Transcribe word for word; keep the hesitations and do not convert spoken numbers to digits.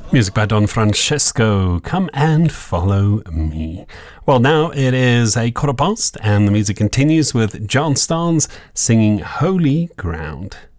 Music by Don Francesco, Come and Follow Me. Well, now it is a quarter past and the music continues with John Starnes singing Holy Ground.